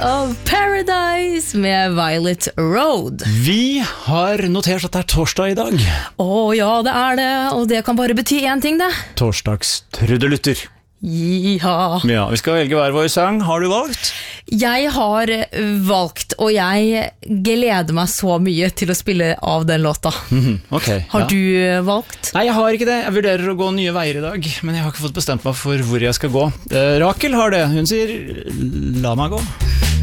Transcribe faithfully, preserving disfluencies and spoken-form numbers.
of Paradise med Violet Road. Vi har notert at det er torsdag i dag. Å ja, det er det, og det kan bare bety en ting det. Torsdags trudelutter. Ja. Ja, vi skal velge hver vår sang. Har du valgt? Jeg har valgt, og jeg gleder meg så mye til å spille av den låta. Mm-hmm. Okay, har ja. du valgt? Nei, jeg har ikke det. Jeg vurderer å gå nye veier i dag, men jeg har ikke fått bestemt meg for hvor jeg skal gå. Eh, Rakel har det. Hun sier, la meg gå.